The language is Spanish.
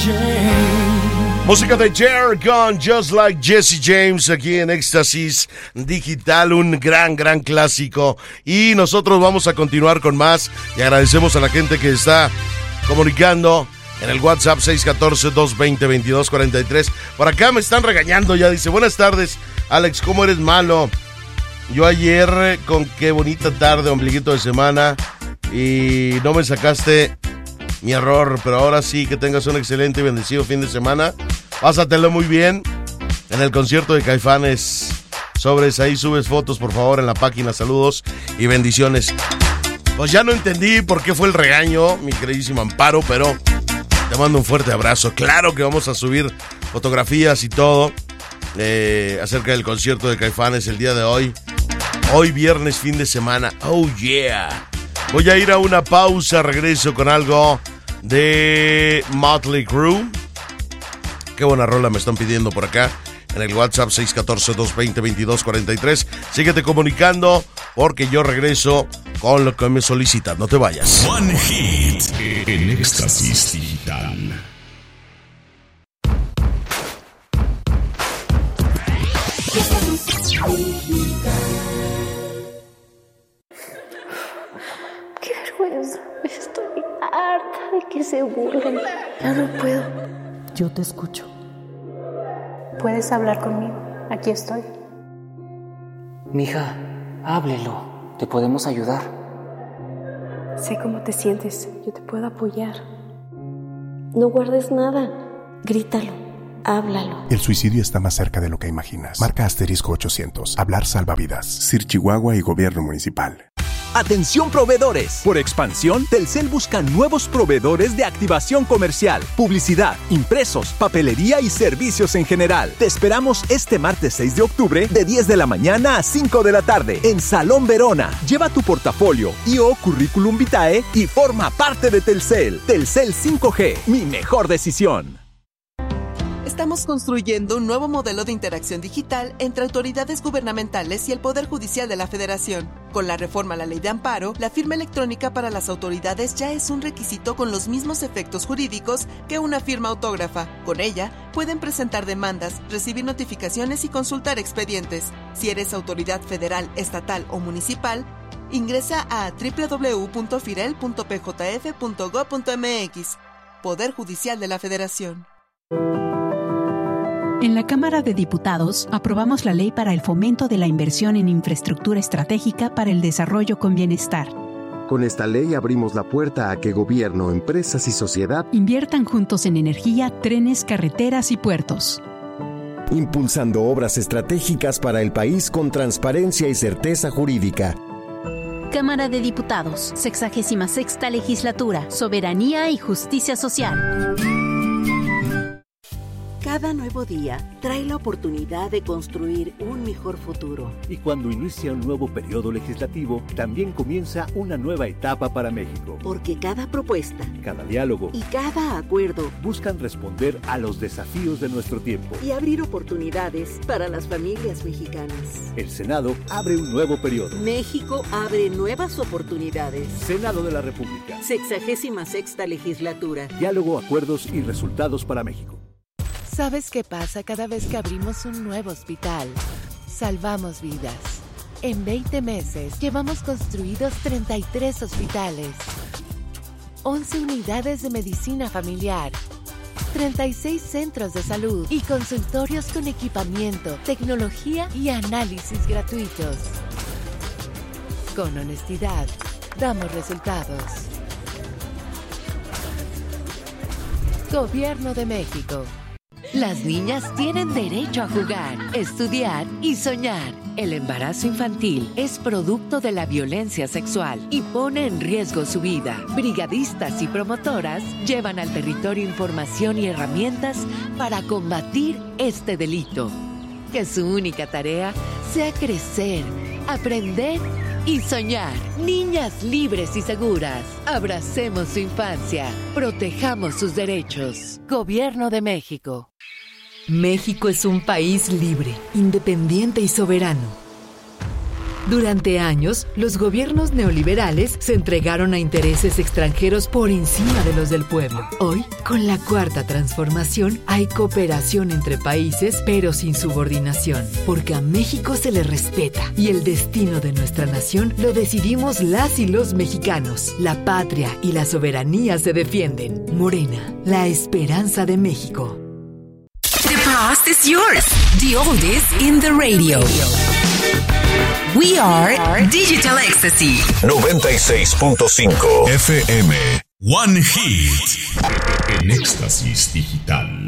Música de Jer con Just Like Jesse James aquí en Éxtasis Digital, un gran clásico. Y nosotros vamos a continuar con más y agradecemos a la gente que está comunicando en el WhatsApp 614-220-2243. Por acá me están regañando ya, dice, buenas tardes, Alex, ¿cómo eres malo? Yo ayer, con qué bonita tarde, ombliguito de semana, y no me sacaste mi error, pero ahora sí, que tengas un excelente y bendecido fin de semana. Pásatelo muy bien en el concierto de Caifanes. Sobres, ahí subes fotos, por favor, en la página. Saludos y bendiciones. Pues ya no entendí por qué fue el regaño, mi queridísimo Amparo, pero te mando un fuerte abrazo. Claro que vamos a subir fotografías y todo acerca del concierto de Caifanes el día de hoy. Hoy viernes, fin de semana. Oh yeah. Voy a ir a una pausa, regreso con algo de Motley Crue. Qué buena rola me están pidiendo por acá en el WhatsApp 614-220-2243. Síguete comunicando porque yo regreso con lo que me solicitan. No te vayas. One Hit en Éxtasis Digital. Qué vergüenza. Estoy harta de que se burlen. Ya no puedo. Yo te escucho. ¿Puedes hablar conmigo? Aquí estoy. Mija, háblelo. Te podemos ayudar. Sé cómo te sientes. Yo te puedo apoyar. No guardes nada. Grítalo. Háblalo. El suicidio está más cerca de lo que imaginas. Marca *800. Hablar salva vidas. Sir Chihuahua y Gobierno Municipal. Atención proveedores. Por expansión, Telcel busca nuevos proveedores de activación comercial, publicidad, impresos, papelería y servicios en general. Te esperamos este martes 6 de octubre de 10 de la mañana a 5 de la tarde en Salón Verona. Lleva tu portafolio y/o currículum vitae y forma parte de Telcel. Telcel 5G, mi mejor decisión. Estamos construyendo un nuevo modelo de interacción digital entre autoridades gubernamentales y el Poder Judicial de la Federación. Con la reforma a la Ley de Amparo, la firma electrónica para las autoridades ya es un requisito con los mismos efectos jurídicos que una firma autógrafa. Con ella, pueden presentar demandas, recibir notificaciones y consultar expedientes. Si eres autoridad federal, estatal o municipal, ingresa a www.firel.pjf.gov.mx. Poder Judicial de la Federación. En la Cámara de Diputados aprobamos la Ley para el Fomento de la Inversión en Infraestructura Estratégica para el Desarrollo con Bienestar. Con esta ley abrimos la puerta a que gobierno, empresas y sociedad inviertan juntos en energía, trenes, carreteras y puertos. Impulsando obras estratégicas para el país con transparencia y certeza jurídica. Cámara de Diputados, 66ª Legislatura, Soberanía y Justicia Social. Cada nuevo día trae la oportunidad de construir un mejor futuro. Y cuando inicia un nuevo periodo legislativo, también comienza una nueva etapa para México. Porque cada propuesta, cada diálogo y cada acuerdo buscan responder a los desafíos de nuestro tiempo y abrir oportunidades para las familias mexicanas. El Senado abre un nuevo periodo. México abre nuevas oportunidades. Senado de la República. 66ª Legislatura. Diálogo, acuerdos y resultados para México. ¿Sabes qué pasa cada vez que abrimos un nuevo hospital? Salvamos vidas. En 20 meses llevamos construidos 33 hospitales, 11 unidades de medicina familiar, 36 centros de salud y consultorios con equipamiento, tecnología y análisis gratuitos. Con honestidad, damos resultados. Gobierno de México. Las niñas tienen derecho a jugar, estudiar y soñar. El embarazo infantil es producto de la violencia sexual y pone en riesgo su vida. Brigadistas y promotoras llevan al territorio información y herramientas para combatir este delito. Que su única tarea sea crecer, aprender y soñar. Niñas libres y seguras. Abracemos su infancia. Protejamos sus derechos. Gobierno de México. México es un país libre, independiente y soberano. Durante años, los gobiernos neoliberales se entregaron a intereses extranjeros por encima de los del pueblo. Hoy, con la Cuarta Transformación, hay cooperación entre países, pero sin subordinación, porque a México se le respeta y el destino de nuestra nación lo decidimos las y los mexicanos. La patria y la soberanía se defienden. Morena, la esperanza de México. The past is yours. The oldies in the radio. We are Digital Ecstasy 96.5 FM. One Hit. En Éxtasis Digital.